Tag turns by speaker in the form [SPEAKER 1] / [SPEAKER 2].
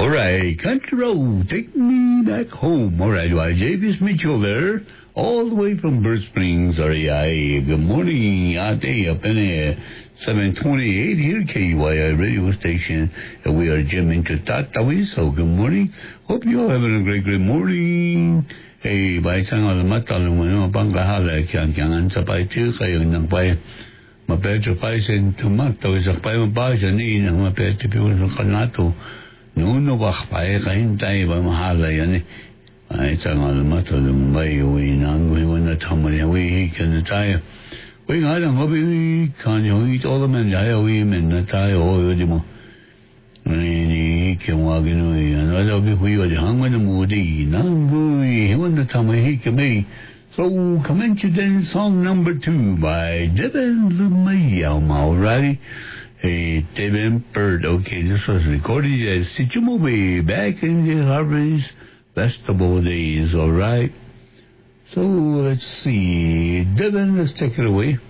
[SPEAKER 1] All right, country road, take me back home. All right, well, Javis Mitchell there, all the way from Bird Springs, REI. Good morning, Ate, up in there. 728 here, KUII radio station, and we are jamming to Tatawi, so good morning. Hope you all having a great morning. Hey, by sang all the matal, when I'm bangahala, can't sabay too, kayo nang bay. Mapetra pa sin tomato, is a pay mabajan, and mapetra people sa kanato. No bakpay kahintay ba mahala yan ay tangal matulong bay uwi nang uwi na tamali uwi ka na tayo uwi nga lang uwi kanyo uwi all the men tayo uwi men na tayo uwi mo ni kiwagin uwi ano daw bi uwi wali hangman na mudi nang uwi hiwan na tamay hikabay. So come into then song number 2 by Devin Lumayama, alrighty. Hey, Devin Bird. Okay, this was recorded at City Movie back in the Harvest Festival days, alright? So, let's see. Devin, let's take it away.